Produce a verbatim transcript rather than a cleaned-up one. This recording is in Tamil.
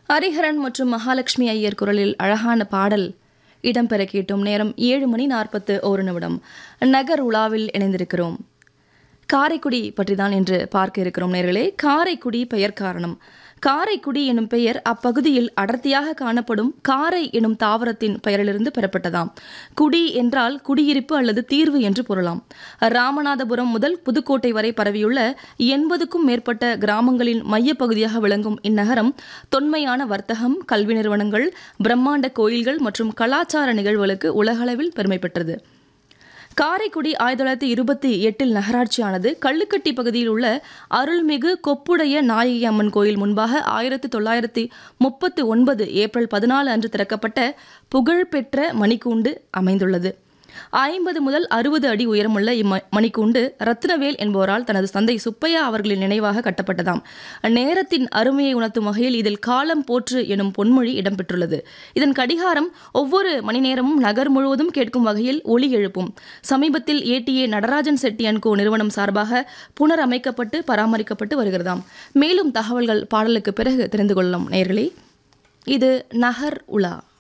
ஹரிஹரன் மற்றும் மகாலட்சுமி ஐயர் குரலில் அழகான பாடல் இடம்பெற கேட்டோம். நேரம் ஏழு மணி நாற்பத்து ஒரு நிமிடம். நகர் உலாவில் இணைந்திருக்கிறோம். காரைக்குடி பற்றி தான் என்று பார்க்க இருக்கிறோம் நேர்களே. காரைக்குடி பெயர் காரணம். காரைக்குடி எனும் பெயர் அப்பகுதியில் அடர்த்தியாக காணப்படும் காரை எனும் தாவரத்தின் பெயரிலிருந்து பெறப்பட்டதாம். குடி என்றால் குடியிருப்பு அல்லது தீர்வு என்று பொருளாம். ராமநாதபுரம் முதல் புதுக்கோட்டை வரை பரவியுள்ள எண்பதுக்கும் மேற்பட்ட கிராமங்களின் மையப்பகுதியாக விளங்கும் இந்நகரம் தொன்மையான வர்த்தகம், கல்வி நிறுவனங்கள், பிரம்மாண்ட கோயில்கள் மற்றும் கலாச்சார நிகழ்வுகளுக்கு உலகளவில் பெருமை பெற்றது. காரைக்குடி ஆயிரத்தி தொள்ளாயிரத்தி இருபத்தி எட்டில் நகராட்சியானது கள்ளுக்கட்டி பகுதியில் உள்ள அருள்மிகு கொப்புடைய நாயகி அம்மன் கோயில் முன்பாக ஆயிரத்தி தொள்ளாயிரத்தி முப்பத்தி ஒன்பது ஏப்ரல் பதினாலு அன்று திறக்கப்பட்ட புகழ்பெற்ற மணிக்கூண்டு அமைந்துள்ளது. ஐம்பது முதல் அறுபது அடி உயரமுள்ள இம்மணிக்கூண்டு ரத்னவேல் என்பவரால் தனது தந்தை சுப்பையா அவர்களின் நினைவாக கட்டப்பட்டதாம். நேரத்தின் அருமையை உணர்த்தும் வகையில் இதில் காலம் போற்று எனும் பொன்மொழி இடம்பெற்றுள்ளது. இதன் கடிகாரம் ஒவ்வொரு மணி நேரமும் நகர் முழுவதும் கேட்கும் வகையில் ஒலி எழுப்பும். சமீபத்தில் ஏடிஏ நடராஜன் செட்டி அண்ட் கோ நிறுவனம் சார்பாக புனரமைக்கப்பட்டு பராமரிக்கப்பட்டு வருகிறதாம். மேலும் தகவல்கள் பாடலுக்கு பிறகு தெரிந்து கொள்ளலாம் நேயர்களே. இது நகர் உலா.